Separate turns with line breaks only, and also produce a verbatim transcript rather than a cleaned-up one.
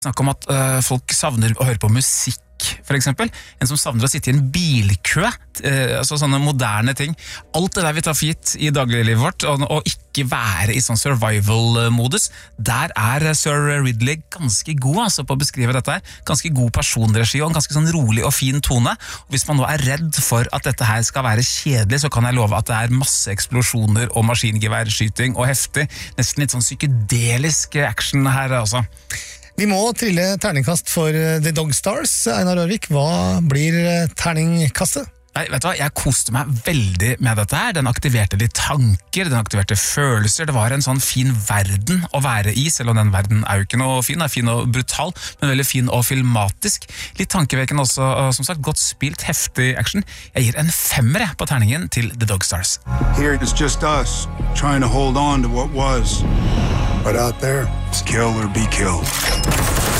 Snakk om at uh, folk savner å høre på musikk, for eksempel. En som savner å sitte i en bilkø, uh, altså sånne moderne ting. Alt det der vi tar for gitt i dagliglivet vårt, og, og ikke være i sånn survival-modus, der er Sir Ridley ganske god altså, på å beskrive dette her. Ganske god personregi og en ganske sånn rolig og fin tone. Og hvis man nå er redd for at dette her skal være kjedelig, så kan jeg love at det er masse eksplosjoner og maskingeværskyting og heftig, nesten litt sånn psykedelisk action her altså.
Vi må trille terningkast for The Dog Stars. Einar Rørvik, hva blir terningkastet?
Nei, vet du hva? Jeg koste meg veldig med dette her. Den aktiverte litt tanker, den aktiverte følelser. Det var en sånn fin verden å være i, selv om den verden er jo ikke noe fin. Den er fin og brutal, men veldig fin og filmatisk. Litt tankevekkende også, og som sagt, godt spilt, heftig action. Jeg gir en femmer på terningen til The Dog Stars.
Here it's just us, trying to hold on to what was. But out there, it's kill or be killed.